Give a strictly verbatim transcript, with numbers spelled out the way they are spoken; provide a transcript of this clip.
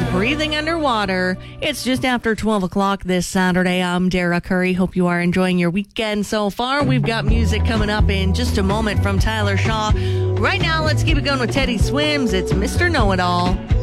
Breathing Underwater. It's just after twelve o'clock this Saturday. I'm Dara Curry. Hope you are enjoying your weekend so far. We've got music coming up in just a moment from Tyler Shaw. Right now, let's keep it going with Teddy Swims. It's Mister Know-It-All.